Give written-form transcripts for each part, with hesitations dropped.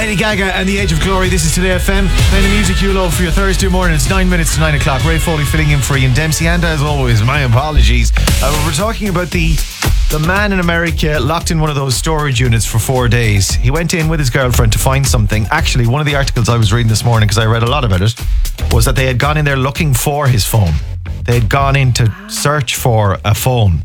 Lady Gaga and The Age of Glory. This is Today FM. Playing the music you love for your Thursday morning. It's 9 minutes to 9 o'clock. Ray Foley filling in for Ian Dempsey. And as always, my apologies. We're talking about the man in America locked in one of those storage units for 4 days. He went in with his girlfriend to find something. Actually, one of the articles I was reading this morning, because I read a lot about it, was that they had gone in there looking for his phone. They had gone in to search for a phone.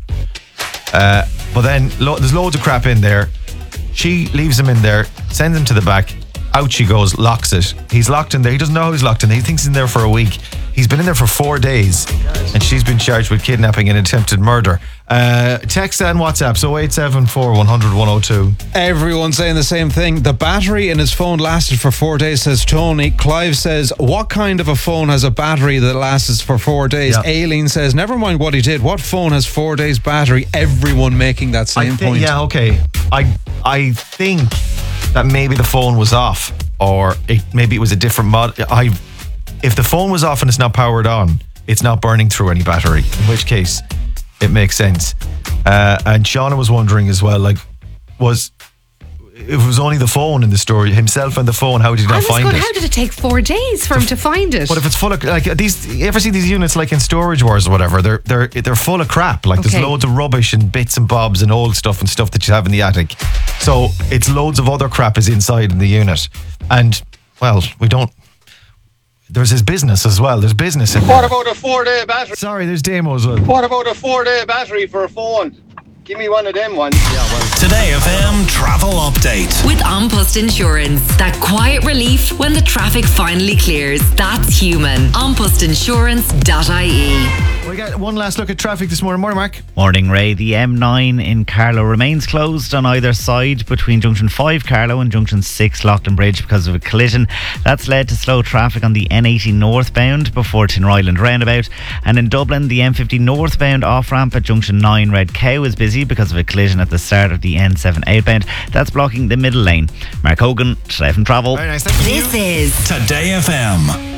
But then there's loads of crap in there. She leaves him in there, sends him to the back. Out she goes, locks it. He's locked in there. He doesn't know he's locked in there. He thinks he's in there for a week. He's been in there for 4 days, and she's been charged with kidnapping and attempted murder. Text and WhatsApp, so 0874 100 102. Everyone's saying the same thing. The battery in his phone lasted for 4 days, says Tony. Clive says, what kind of a phone has a battery that lasts for 4 days? Yep. Aileen says, never mind what he did. What phone has 4 days battery? Everyone making that same point. Yeah, okay. I think that maybe the phone was off, or maybe it was a different mod. If the phone was off and it's not powered on, it's not burning through any battery, in which case it makes sense. And Shauna was wondering as well, like, if it was only the phone in the story, himself and the phone, how did he not find it? How did it take 4 days for him to find it? But if it's full of, like, you ever see these units like in Storage Wars or whatever? They're full of crap. Like, there's loads of rubbish and bits and bobs and old stuff and stuff that you have in the attic. So it's loads of other crap is inside in the unit. And, well, there's his business as well. There's business in there. What about a 4-day battery? Sorry, there's Damo as well. What about a 4-day battery for a phone? Give me one of them ones. Today FM travel update. With An Post Insurance. That quiet relief when the traffic finally clears. That's human. AnPostInsurance.ie. We got one last look at traffic this morning. Morning, Mark. Morning, Ray. The M9 in Carlow remains closed on either side between Junction 5 Carlow and Junction 6 Loughlin Bridge because of a collision. That's led to slow traffic on the N80 northbound before Tinryland roundabout. And in Dublin, the M50 northbound off-ramp at Junction 9 Red Cow is busy because of a collision at the start of the N7 outbound. That's blocking the middle lane. Mark Hogan, Today FM Travel. Very nice. Thank you. This is Today FM.